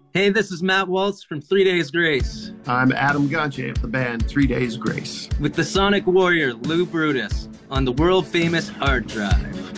Hey, this is Matt Waltz from 3 Days Grace I'm Adam Gonche of the band 3 Days Grace. with the Sonic Warrior Lou Brutus on the world famous Hard Drive.